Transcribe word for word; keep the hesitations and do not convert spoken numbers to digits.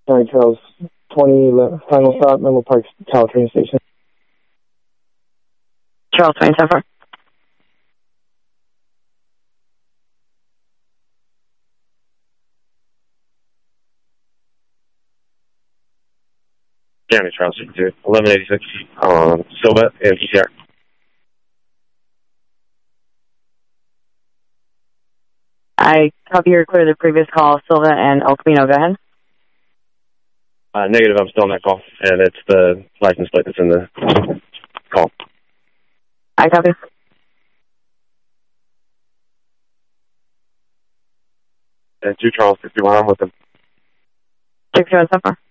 Sorry, Charles. twenty, final stop, Menlo Park Caltrain Station. Charles twenty so far. County Charles sixty-two, eleven eighty-six, um, Silva and E C R. I copy your clear the previous call, Silva and El Camino. Go ahead. Uh, negative, I'm still on that call, and it's the license plate that's in the call. I copy. And two Charles sixty-one, I'm with them. sixty-one so far.